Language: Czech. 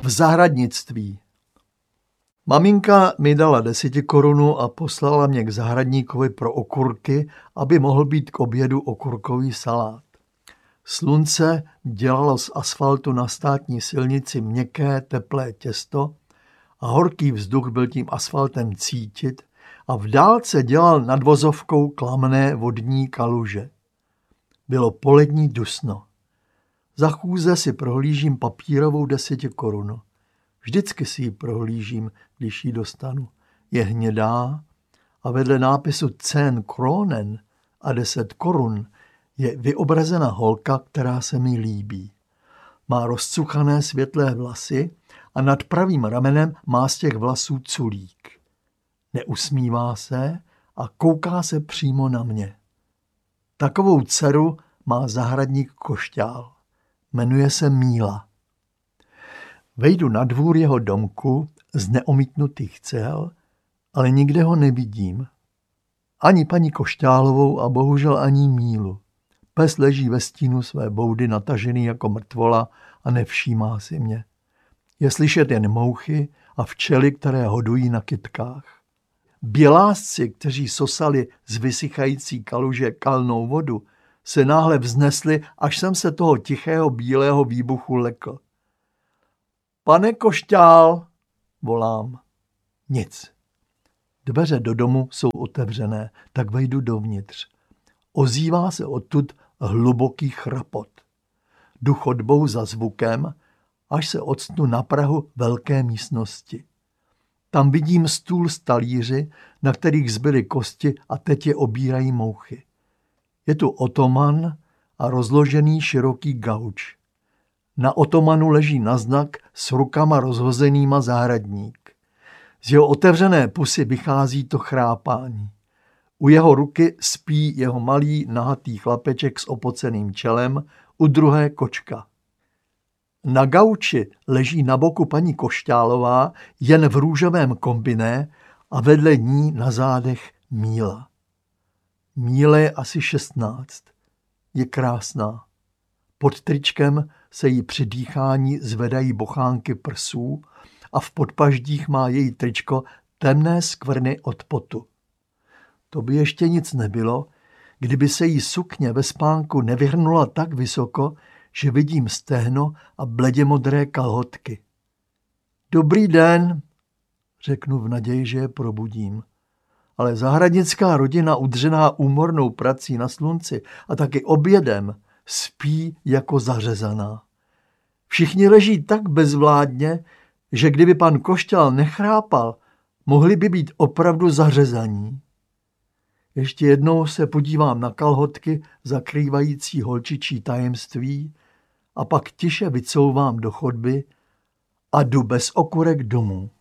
zahradnictví. Maminka mi dala 10 korun a poslala mě k zahradníkovi pro okurky, aby mohl být k obědu okurkový salát. Slunce dělalo z asfaltu na státní silnici měkké, teplé těsto a horký vzduch byl tím asfaltem cítit a v dálce dělal nad vozovkou klamné vodní kaluže. Bylo polední dusno. Za chůze si prohlížím papírovou 10 korun. Vždycky si ji prohlížím, když ji dostanu. Je hnědá a vedle nápisu 10 kronen a 10 korun je vyobrazena holka, která se mi líbí. Má rozcuchané světlé vlasy a nad pravým ramenem má z těch vlasů culík. Neusmívá se a kouká se přímo na mě. Takovou dceru má zahradník Košťál. Jmenuje se Míla. Vejdu na dvůr jeho domku z neomítnutých cel, ale nikde ho nevidím. Ani paní Košťálovou a bohužel ani Mílu. Pes leží ve stínu své boudy natažený jako mrtvola a nevšímá si mě. Je slyšet jen mouchy a včely, které hodují na kytkách. Bělásci, kteří sosali z vysychající kaluže kalnou vodu, se náhle vznesli, až jsem se toho tichého bílého výbuchu lekl. Pane Košťál, volám. Nic. Dveře do domu jsou otevřené, tak vejdu dovnitř. Ozývá se odtud hluboký chrapot. Jdu chodbou za zvukem, až se octnu na prahu velké místnosti. Tam vidím stůl s talíři, na kterých zbyly kosti a teď je obírají mouchy. Je tu otoman a rozložený široký gauč. Na otomanu leží naznak s rukama rozhozenýma zahradník. Z jeho otevřené pusy vychází to chrápání. U jeho ruky spí jeho malý nahatý chlapeček s opoceným čelem, u druhé kočka. Na gauči leží na boku paní Košťálová jen v růžovém kombiné a vedle ní na zádech Míla. Míle je asi 16. Je krásná. Pod tričkem se jí při dýchání zvedají bochánky prsů a v podpaždích má její tričko temné skvrny od potu. To by ještě nic nebylo, kdyby se jí sukně ve spánku nevyhrnula tak vysoko, že vidím stehno a bledě modré kalhotky. Dobrý den, řeknu v naději, že je probudím. Ale zahradnická rodina udřená úmornou prací na slunci a taky obědem spí jako zařezaná. Všichni leží tak bezvládně, že kdyby pan Košťál nechrápal, mohli by být opravdu zařezaní. Ještě jednou se podívám na kalhotky zakrývající holčičí tajemství a pak tiše vycouvám do chodby a jdu bez okurek domů.